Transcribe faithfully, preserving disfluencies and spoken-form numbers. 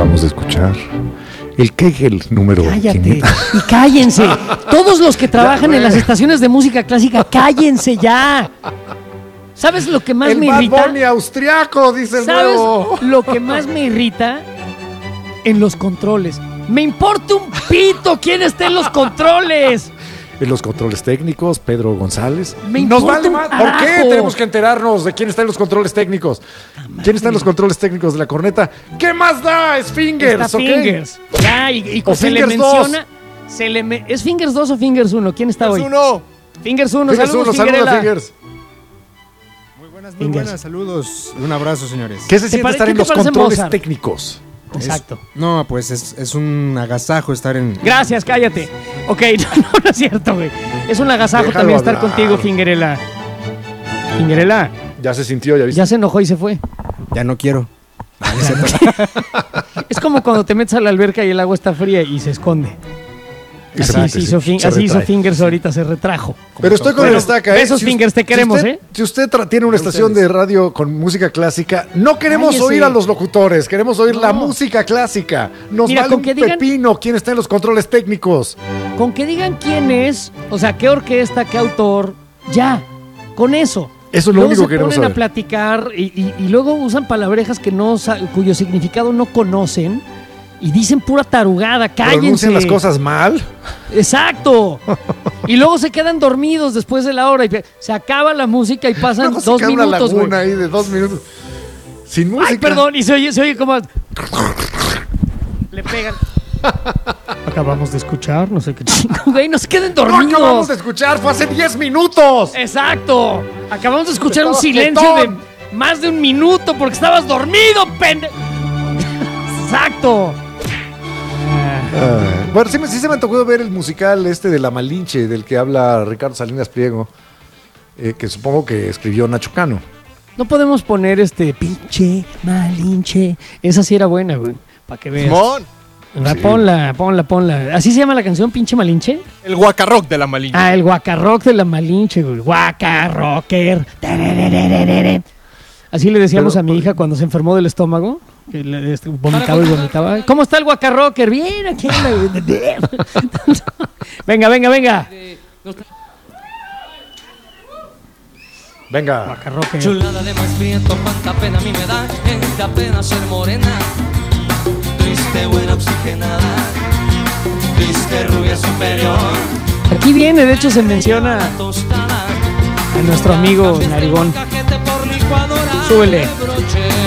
Acabamos de escuchar el Kegel número Cállate quinientos. y cállense. Todos los que trabajan Ya, en las güey. estaciones de música clásica, cállense ya. ¿Sabes lo que más El me Bad irrita? Bunny austriaco, dice el ¿Sabes nuevo. lo que más me irrita? En los controles. Me importa un pito quién está en los controles. En los controles técnicos, Pedro González. Me Nos importa vale un más. ¿Por qué carajo? tenemos que enterarnos de quién está en los controles técnicos? ¿Quién está en los controles técnicos de la corneta? ¿Qué más da? Es Fingers, Está ¿ok? Fingers. Ya, y, y O se le Fingers menciona. Se le me- ¿Es Fingers dos o Fingers uno? ¿Quién está hoy? uno. Fingers uno. Fingers Saludos, uno, saluda Fingerella. Fingers. Muy buenas, muy Fingers. buenas. Saludos. Un abrazo, señores. ¿Qué se ¿Te siente pare- estar qué en te los parece controles Mozart? técnicos? Exacto. No, pues es, es un agasajo estar en... Gracias, cállate. Ok, no, no, no es cierto, güey. Es un agasajo Déjalo también estar hablar. contigo, Fingerella. Fingerella, Ya se sintió, ya viste. ya se enojó y se fue. Ya no quiero. Es como cuando te metes a la alberca y el agua está fría y se esconde. Y se Así, mete, hizo, se- fin- se así hizo retrae. Fingers ahorita, se retrajo. Pero estoy con Bueno, el estaca, ¿eh? besos, Si Fingers, usted- te queremos, si usted, ¿eh? Si usted tra- tiene una estación de radio con música clásica, no queremos Cállese. oír a los locutores, queremos oír la No. música clásica. Nos Mira, vale con un que digan- pepino quién está en los controles técnicos. Con que digan quién es, o sea, qué orquesta, qué autor, ya, con eso. Eso es lo Luego único se que queremos ponen a saber. platicar y, y- y luego usan palabrejas que no sa- cuyo significado no conocen y dicen pura tarugada, cállense. Pronuncian las cosas mal. Exacto. Y luego se quedan dormidos después de la hora y pe- se acaba la música y pasan Luego se dos queda una minutos, güey. laguna ahí de dos minutos. Sin música. Ay, perdón, y se oye, se oye como le pegan. Acabamos de escuchar, no sé qué chingo, güey, no se queden No dormidos. acabamos de escuchar, fue hace diez minutos. Exacto. Acabamos de escuchar un Estabas silencio quietón. de más de un minuto porque estabas dormido, pende. Exacto. Ah, bueno, sí, me- sí se me antojó ver el musical este de La Malinche, del que habla Ricardo Salinas Pliego, eh, que supongo que escribió Nacho Cano. No podemos poner este pinche malinche. Esa sí era buena, güey. Para que veas. Simón, La, Sí. Ponla, ponla, ponla. ¿Así se llama la canción, pinche malinche? el guacarrock de la Malinche. Ah, el guacarrock de la malinche, güey. Guacarrocker. Tararararara. Así le decíamos Pero- a mi hija cuando se enfermó del estómago. Que le- este, vomitaba y vomitaba. ¿Cómo está el guacarrocker? Bien, aquí anda, güey. Venga, venga, venga. Venga. Guacarrocker. Chulada de más viento, cuánta pena a mí me da, gente apenas ser morena, triste, buena, oxigenada, triste, rubia, superior, Aquí viene, de hecho se menciona tostada, a nuestro amigo Narigón. cajete por licuadora, Súbele. de broche.